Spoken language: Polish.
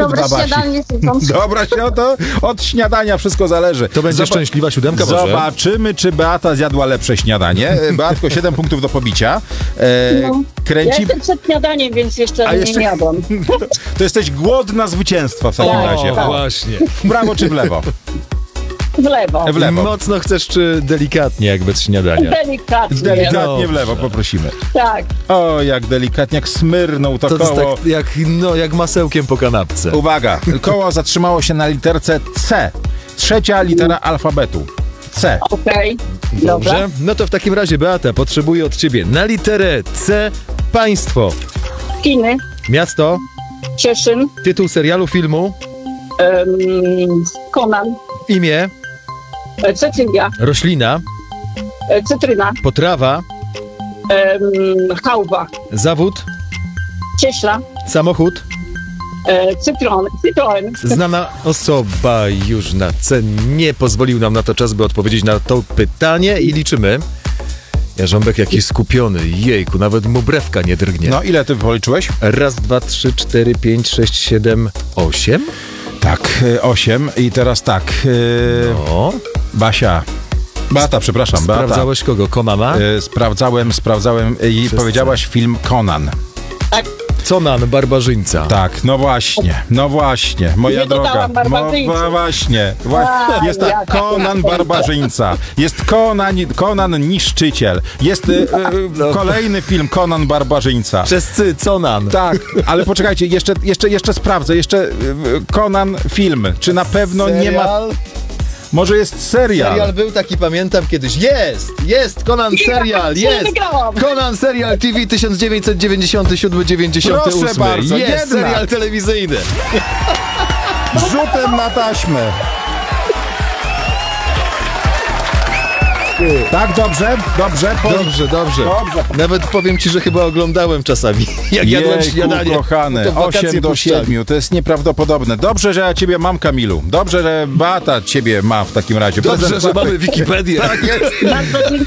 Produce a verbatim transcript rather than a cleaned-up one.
Dobre dla Basi. śniadanie sycące. Dobra, się to od śniadania wszystko zależy. To będzie Zoba- szczęśliwa siódemka może? Zobaczymy, czy Beata zjadła lepsze śniadanie. Beatko, siedem punktów do pobicia. E, No. Ja kręci... jestem przed śniadaniem, więc jeszcze, A jeszcze- nie jadłam. To jesteś głodna zwycięstwa w takim O, razie. O, właśnie. w prawo czy w lewo? W lewo. W lewo. Mocno chcesz, czy delikatnie, jak bez śniadania? Delikatnie. Delikatnie w lewo Dobrze. poprosimy. Tak. O, jak delikatnie, jak smyrnął to, To jest koło. tak jak, no, jak masełkiem po kanapce. Uwaga, koło zatrzymało się na literce C. Trzecia litera alfabetu. C. Okej. Dobrze? Dobra. No to w takim razie, Beata, potrzebuję od ciebie na literę C państwo, Chiny, miasto, Cieszyn, tytuł serialu, filmu, um, Konan, imię, e, Cecylia, roślina, e, Cytryna, potrawa, um, Chałwa, zawód, Cieśla, samochód, e, Cytron, Citroen. znana osoba już na C. Nie pozwolił nam na to czas, by odpowiedzieć na to pytanie i liczymy. Jarząbek jaki skupiony, jejku, nawet mu brewka nie drgnie. No, ile ty policzyłeś? Raz, dwa, trzy, cztery, pięć, sześć, siedem, osiem? Tak, y, osiem. I teraz tak. y, O, Basia. Beata, przepraszam, Beata. sprawdzałeś kogo? Konana? Y, sprawdzałem, sprawdzałem y, i Przez powiedziałaś film Conan. Tak. Conan, barbarzyńca. Tak, no właśnie, no właśnie, moja Nie droga. dodałam barbarzyńcy. No właśnie, Wła- A, jest tak, jaka Conan barbarzyńca, jest Conan, Conan niszczyciel, jest y, y, No. kolejny film Conan barbarzyńca. Przez cy, Conan. Tak, ale poczekajcie, jeszcze, jeszcze, jeszcze sprawdzę, jeszcze y, y, Conan film, czy na pewno nie ma, Serial? może jest serial. Serial był taki, pamiętam kiedyś. Jest! Jest! Conan serial! Nie Jest! wygrałam. Conan serial T V tysiąc dziewięćset dziewięćdziesiąty siódmy dziewięćdziesiąty ósmy. Proszę bardzo, Jest jednak. serial telewizyjny. Rzutem na taśmę. Tak, dobrze, dobrze. po- Dobrze, dobrze. Dobrze. Nawet powiem ci, że chyba oglądałem czasami, jak jadłem Jejku, śniadanie. kochane, To w wakacje osiem do puszczali. siedmiu, to jest nieprawdopodobne. Dobrze, że ja ciebie mam, Kamilu. Dobrze, że Beata ciebie ma w takim razie. Dobrze, Prezent- że mamy Wikipedię. Tak jest. Bardzo dziękuję.